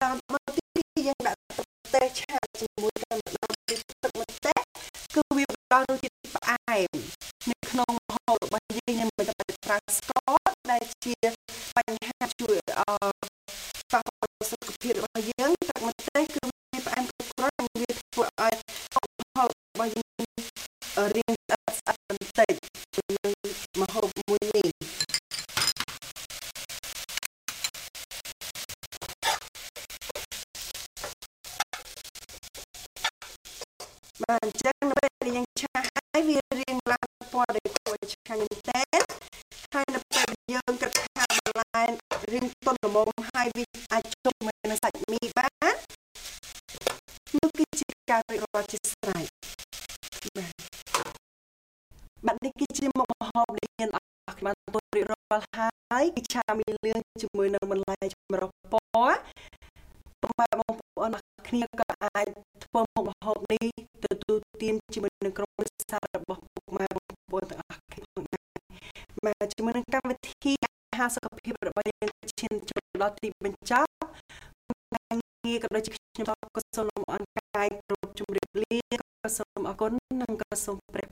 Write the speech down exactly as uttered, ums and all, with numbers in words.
មកទីយើងដាក់ទឹកម្ទេសឆាជាមួយតែម្ដងទឹកម្ទេសគឺវាផ្ដល់រសជាតិផ្អែមនៅក្នុងម្ហូបរបស់យើងយើងមិនចាំបាច់ប្រើស្ករដែលជាបញ្ហាជួយអឺប៉ះពាល់សុខភាពរបស់យើងទឹកម្ទេសគឺវាផ្អែមគ្រប់គ្រាន់វាធ្វើឲ្យម្ហូបរបស់យើងរាងស្អាតស្អាតបន្តិចនឹងម្ហូបមួយនេះបាទអញ្ចឹងនៅពេលដែលយើងឆាហើយវារាងឡើងពណ៌ដែលគួរឲ្យឆ្ងាញ់មែនតើហើយនៅពេលយើងគិតថាបន្លែរាងទន់ល្មមហើយវាអាចជុំជាមួយនឹងសាច់មីបាននោះគឺជាការរៀបរាប់ជាស្រេចបាទបាទនេះគឺជាមុខម្ហូបដែលយើងអរបានទូរៀបរាប់ហើយគឺឆាមីលឿងជាមួយនឹងបន្លែចម្រុះពណ៌បាទបងប្អូនគ្នាក៏អាចធ្វើមុខម្ហូបនេះទទួលទានជាមួយនឹងក្រុមគ្រួសាររបស់ពុកម៉ែបងប្អូនទាំងអស់គ្នាផងដែរបាទជាមួយនឹងកម្មវិធីអាហារសុខភាពរបស់យើងឈានចូលដល់ទីបញ្ចប់ងារក៏ដូចជាខ្ញុំក៏សូមអរកាយគ្រប់ជម្រាបលាក៏សូមអរគុណនិងក៏សូមព្រះ